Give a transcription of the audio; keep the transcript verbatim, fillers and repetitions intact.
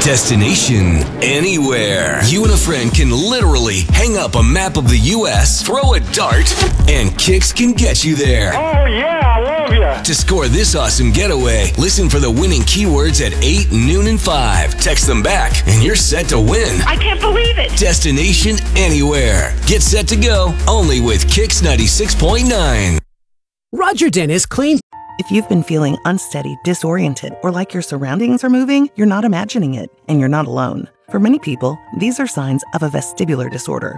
Destination Anywhere. You and a friend can literally hang up a map of the U S, throw a dart, and Kix can get you there. Oh, yeah, I love ya. To score this awesome getaway, listen for the winning keywords at eight, noon, and five. Text them back, and you're set to win. I can't believe it. Destination Anywhere. Get set to go, only with Kix ninety-six point nine. Roger Dennis clean. If you've been feeling unsteady, disoriented, or like your surroundings are moving, you're not imagining it, and you're not alone. For many people, these are signs of a vestibular disorder,